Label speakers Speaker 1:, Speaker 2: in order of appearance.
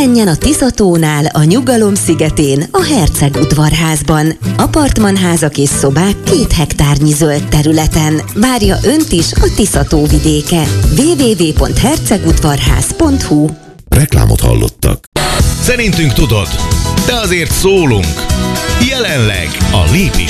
Speaker 1: Pihenjen a Tiszatónál, a Nyugalom szigetén, a Herceg udvarházban. Apartmanházak és szobák 2 hektárnyi zöld területen. Várja Önt is a Tiszató vidéke. www.hercegudvarház.hu.
Speaker 2: Reklámot hallottak.
Speaker 3: Szerintünk tudod, de azért szólunk. Jelenleg a Lépés